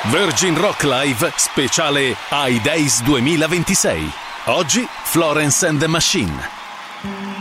Virgin Rock Live speciale High Days 2026. Oggi Florence and the Machine.